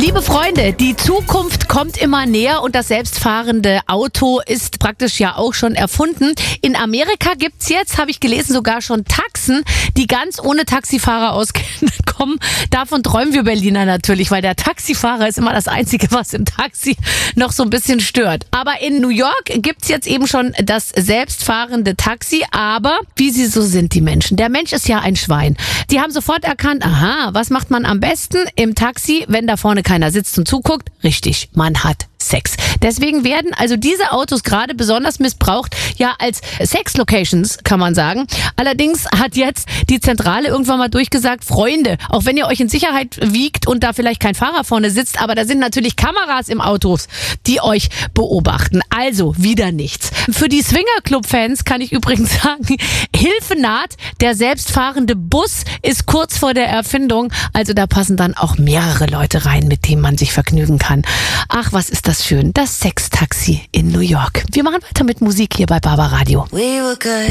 Liebe Freunde, die Zukunft kommt immer näher und das selbstfahrende Auto ist praktisch ja auch schon erfunden. In Amerika gibt's jetzt, habe ich gelesen, sogar schon Taxen, die ganz ohne Taxifahrer auskommen. Davon träumen wir Berliner natürlich, weil der Taxifahrer ist immer das Einzige, was im Taxi noch so ein bisschen stört. Aber in New York gibt's jetzt eben schon das selbstfahrende Taxi, aber wie sie so sind, die Menschen. Der Mensch ist ja ein Schwein. Die haben sofort erkannt, aha, was macht man am besten im Taxi, wenn da vorne keiner sitzt und zuguckt? Richtig, man hat Sex. Deswegen werden also diese Autos gerade besonders missbraucht, ja als Sex-Locations, kann man sagen. Allerdings hat jetzt die Zentrale irgendwann mal durchgesagt, Freunde, auch wenn ihr euch in Sicherheit wiegt und da vielleicht kein Fahrer vorne sitzt, aber da sind natürlich Kameras im Autos, die euch beobachten. Also wieder nichts. Für die Swinger-Club-Fans kann ich übrigens sagen, Hilfe naht, der selbstfahrende Bus ist kurz vor der Erfindung. Also da passen dann auch mehrere Leute rein, mit denen man sich vergnügen kann. Ach, was ist das schön, das Sextaxi in New York. Wir machen weiter mit Musik hier bei Barbaradio.